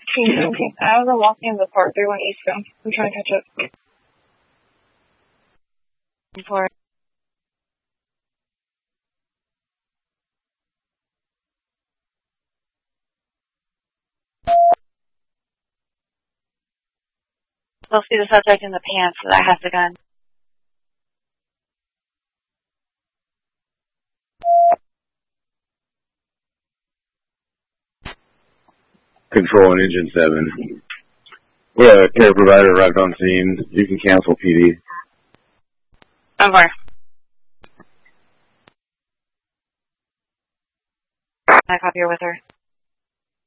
Okay. I was walking in the park. They went eastbound. I'm trying to catch up. For they'll see the subject in the pants that has the gun. Control and Engine 7. We're a care provider arrived on scene. You can cancel PD. Over. I copy her with her.